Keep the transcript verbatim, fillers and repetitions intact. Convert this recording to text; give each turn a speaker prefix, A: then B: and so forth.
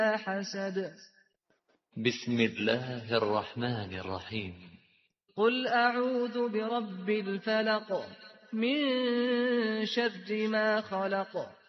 A: حسد
B: بسم الله الرحمن الرحيم
A: قل أعوذ برب الفلق من شر ما خلق